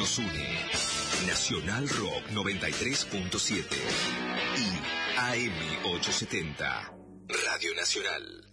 nos une. Nacional Rock 93.7 y AM 870. Radio Nacional.